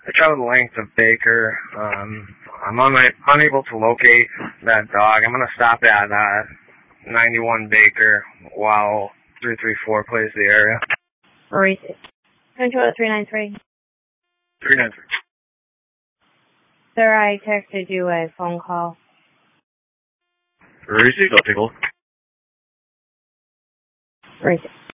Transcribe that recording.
I traveled the length of Baker. I'm unable to locate that dog. I'm going to stop at 91 Baker while 334 plays the area. Receive. Control 393. 393. Sir, I texted you a phone call. Receive, I'll take a look. Receive.